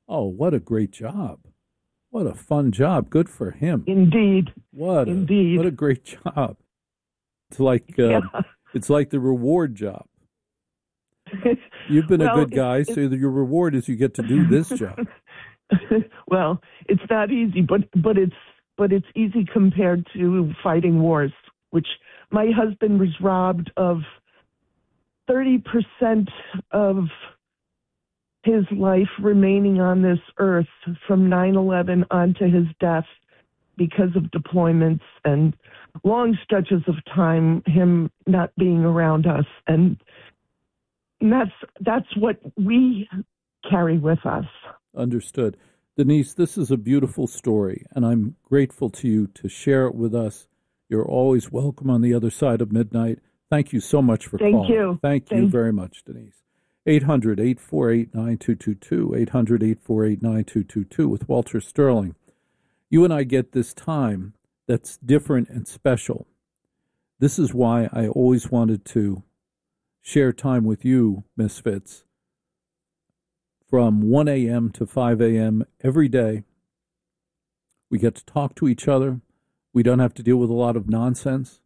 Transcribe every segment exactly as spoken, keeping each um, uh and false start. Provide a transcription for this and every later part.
Oh, what a great job. What a fun job. Good for him. Indeed. What a, Indeed. what a great job. It's like uh, Yeah. it's like the reward job. You've been Well, a good guy, it's, so your reward is you get to do this job. Well, it's not easy, but but it's but it's easy compared to fighting wars, which my husband was robbed of thirty percent of his life remaining on this earth from nine eleven on to his death because of deployments and long stretches of time, him not being around us. And that's that's what we carry with us. Understood. Denise, this is a beautiful story, and I'm grateful to you to share it with us. You're always welcome on the other side of midnight. Thank you so much for Thank calling. you. Thank, Thank you very much, Denise. eight hundred, eight four eight, nine two two two, eight hundred, eight four eight, nine two two two with Walter Sterling. You and I get this time that's different and special. This is why I always wanted to share time with you, Misfits, from one a.m. to five a.m. every day. We get to talk to each other. We don't have to deal with a lot of nonsense.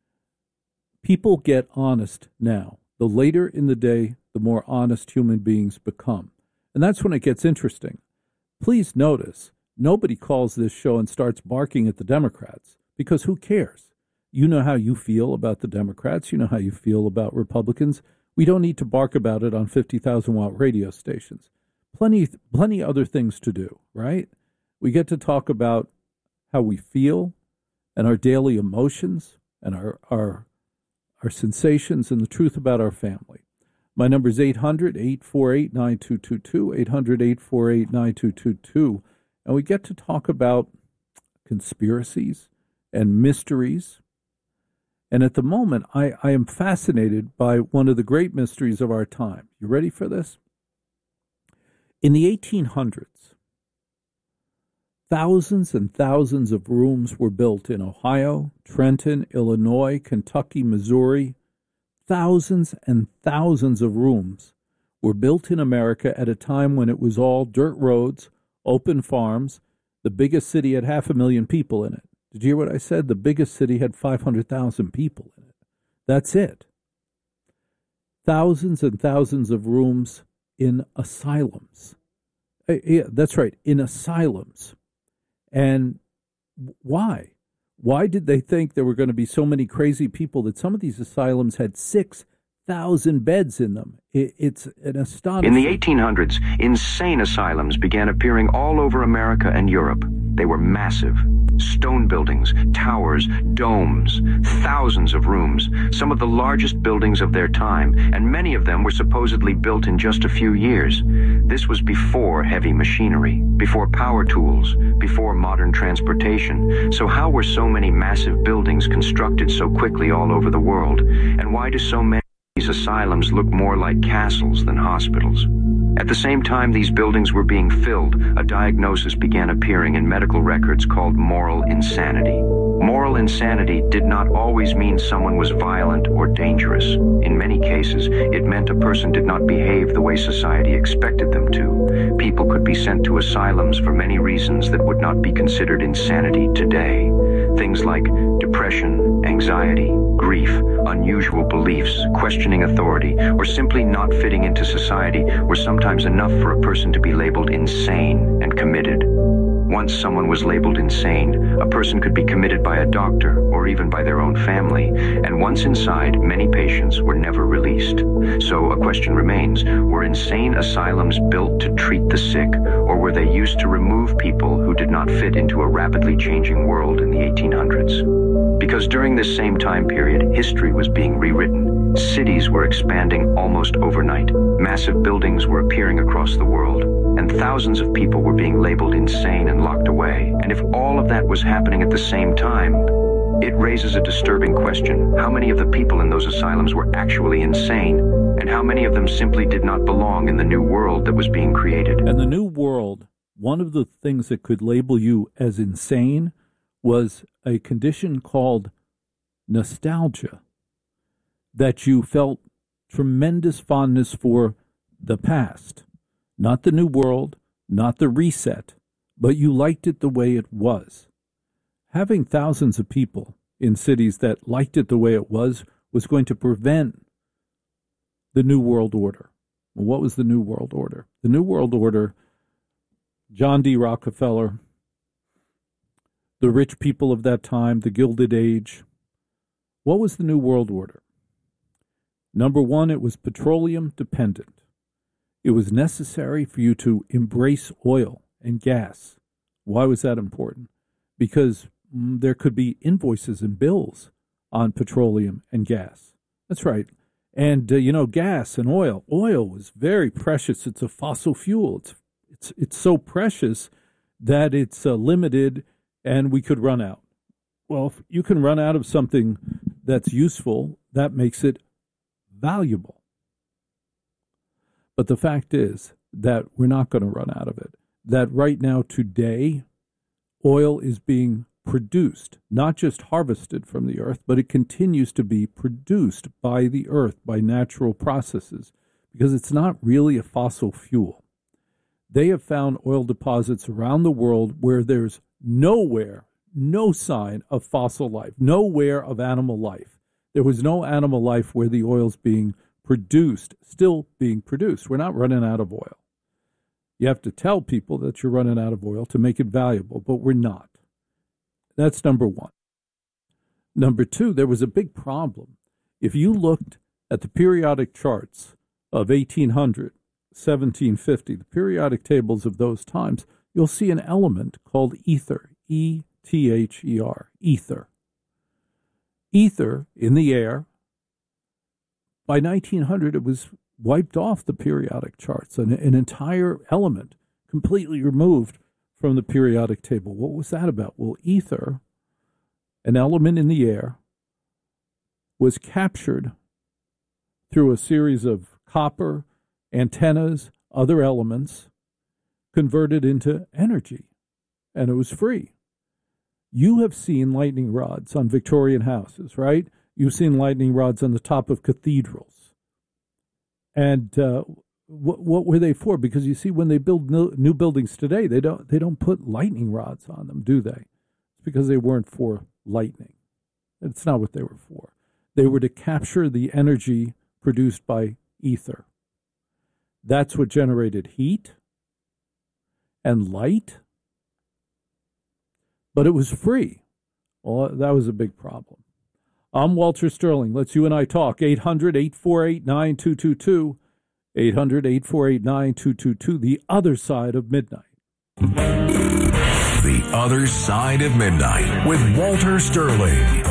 People get honest now. The later in the day, the more honest human beings become. And that's when it gets interesting. Please notice, nobody calls this show and starts barking at the Democrats, because who cares? You know how you feel about the Democrats. You know how you feel about Republicans. We don't need to bark about it on fifty thousand watt radio stations. Plenty, plenty other things to do, right? We get to talk about how we feel and our daily emotions and our our, our sensations and the truth about our family. My number is eight hundred, eight four eight, nine two two two, eight hundred, eight four eight, nine two two two. And we get to talk about conspiracies and mysteries. And at the moment, I, I am fascinated by one of the great mysteries of our time. You ready for this? In the eighteen hundreds, thousands and thousands of rooms were built in Ohio, Trenton, Illinois, Kentucky, Missouri. Thousands and thousands of rooms were built in America at a time when it was all dirt roads, open farms. The biggest city had half a million people in it. Did you hear what I said? The biggest city had five hundred thousand people in it. That's it. Thousands and thousands of rooms in asylums. Yeah, that's right, in asylums. And why? Why did they think there were going to be so many crazy people that some of these asylums had six thousand beds in them? It, it's an astonishing. In the eighteen hundreds, insane asylums began appearing all over America and Europe. They were massive. Stone buildings, towers, domes, thousands of rooms, some of the largest buildings of their time, and many of them were supposedly built in just a few years. This was before heavy machinery, before power tools, before modern transportation. So how were so many massive buildings constructed so quickly all over the world? And why do so many of these asylums look more like castles than hospitals? At the same time these buildings were being filled, a diagnosis began appearing in medical records called moral insanity. Moral insanity did not always mean someone was violent or dangerous. In many cases, it meant a person did not behave the way society expected them to. People could be sent to asylums for many reasons that would not be considered insanity today. Things like depression, anxiety, grief, unusual beliefs, questioning authority, or simply not fitting into society were sometimes enough for a person to be labeled insane and committed. Once someone was labeled insane, a person could be committed by a doctor or even by their own family, and once inside, many patients were never released. So a question remains, were insane asylums built to treat the sick, or were they used to remove people who did not fit into a rapidly changing world in the eighteen hundreds? Because during this same time period, history was being rewritten. Cities were expanding almost overnight. Massive buildings were appearing across the world, and thousands of people were being labeled insane and locked away. And if all of that was happening at the same time, it raises a disturbing question. How many of the people in those asylums were actually insane, and how many of them simply did not belong in the new world that was being created? And the new world, one of the things that could label you as insane was a condition called nostalgia, that you felt tremendous fondness for the past, not the new world, not the reset, but you liked it the way it was. Having thousands of people in cities that liked it the way it was was going to prevent the New World Order. Well, what was the New World Order? The New World Order, John D. Rockefeller, the rich people of that time, the Gilded Age. What was the New World Order? Number one, it was petroleum dependent. It was necessary for you to embrace oil and gas. Why was that important? Because mm, there could be invoices and bills on petroleum and gas. That's right. And, uh, you know, gas and oil. Oil was very precious. It's a fossil fuel. It's it's it's so precious that it's uh, limited and we could run out. Well, if you can run out of something that's useful, that makes it valuable. But the fact is that we're not going to run out of it. That right now, today, oil is being produced, not just harvested from the earth, but it continues to be produced by the earth, by natural processes, because it's not really a fossil fuel. They have found oil deposits around the world where there's nowhere, no sign of fossil life, nowhere of animal life. There was no animal life where the oil's being produced, still being produced. We're not running out of oil. You have to tell people that you're running out of oil to make it valuable, but we're not. That's number one. Number two, there was a big problem. If you looked at the periodic charts of eighteen hundred, seventeen fifty, the periodic tables of those times, you'll see an element called ether, E T H E R, ether. Ether in the air, by nineteen hundred, it was wiped off the periodic charts, an, an entire element completely removed from the periodic table. What was that about? Well, ether, an element in the air, was captured through a series of copper, antennas, other elements, converted into energy, and it was free. You have seen lightning rods on Victorian houses, right? You've seen lightning rods on the top of cathedrals. And uh, what, what were they for? Because you see, when they build new, new buildings today, they don't they don't put lightning rods on them, do they? It's because they weren't for lightning. It's not what they were for. They were to capture the energy produced by ether. That's what generated heat and light. But it was free. Well, that was a big problem. I'm Walter Sterling. Let's you and I talk. eight hundred, eight four eight, nine two two two. eight hundred, eight four eight, nine two two two. The Other Side of Midnight. The Other Side of Midnight with Walter Sterling.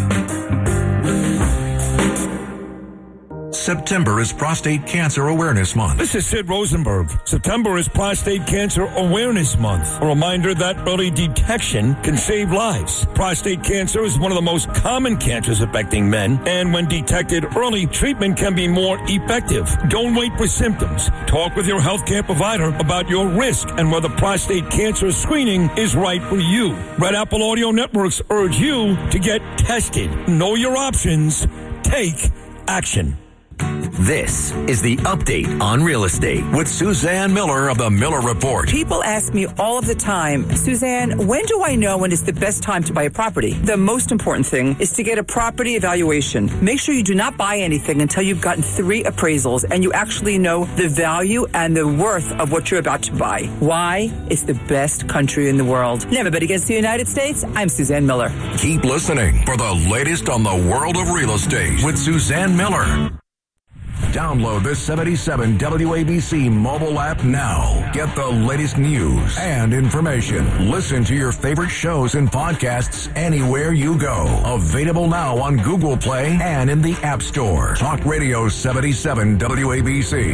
September is Prostate Cancer Awareness Month. This is Sid Rosenberg. September is Prostate Cancer Awareness Month. A reminder that early detection can save lives. Prostate cancer is one of the most common cancers affecting men, and when detected early, treatment can be more effective. Don't wait for symptoms. Talk with your healthcare provider about your risk and whether prostate cancer screening is right for you. Red Apple Audio Networks urge you to get tested. Know your options. Take action. This is the Update on Real Estate with Suzanne Miller of the Miller Report. People ask me all of the time, Suzanne, when do I know when it's the best time to buy a property? The most important thing is to get a property evaluation. Make sure you do not buy anything until you've gotten three appraisals and you actually know the value and the worth of what you're about to buy. Why? It's the best country in the world. Never bet against the United States. I'm Suzanne Miller. Keep listening for the latest on the world of real estate with Suzanne Miller. Download the seventy-seven W A B C mobile app now. Get the latest news and information. Listen to your favorite shows and podcasts anywhere you go. Available now on Google Play and in the App Store. Talk Radio seventy-seven W A B C.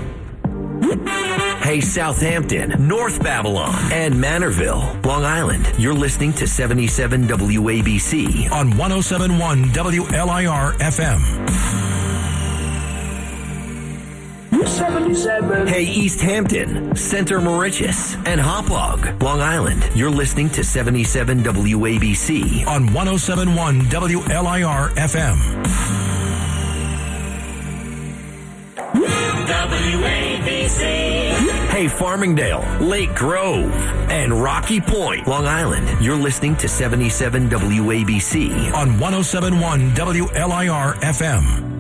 Hey, Southampton, North Babylon, and Manorville, Long Island. You're listening to seventy-seven W A B C on one oh seven point one W L I R F M. seventy-seven. Hey, East Hampton, Center Moriches, and Hauppauge, Long Island. You're listening to seventy-seven W A B C on one oh seven point one W L I R F M. W A B C. Hey, Farmingdale, Lake Grove, and Rocky Point, Long Island. You're listening to seventy-seven W A B C on one oh seven point one W L I R F M.